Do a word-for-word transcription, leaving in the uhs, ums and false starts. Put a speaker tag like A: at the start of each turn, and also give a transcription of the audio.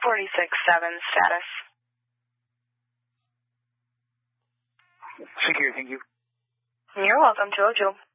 A: forty-six seven status.
B: Secure, thank you.
A: You're welcome, Jojo.